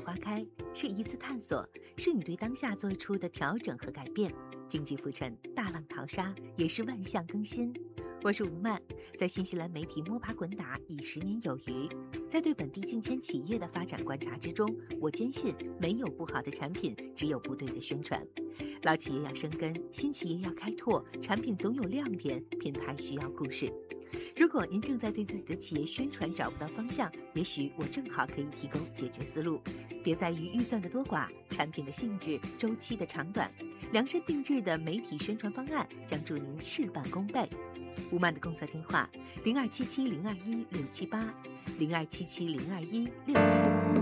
花开，是一次探索，是你对当下做出的调整和改变。经济浮沉，大浪淘沙，也是万象更新。我是吴曼，在新西兰媒体摸爬滚打已10年有余，在对本地近千企业的发展观察之中，我坚信没有不好的产品，只有不对的宣传。老企业要生根，新企业要开拓，产品总有亮点，品牌需要故事。如果您正在对自己的企业宣传找不到方向，也许我正好可以提供解决思路。别在于预算的多寡、产品的性质、周期的长短，量身定制的媒体宣传方案将助您事半功倍。吴曼的工作电话：0277021678，0277021678。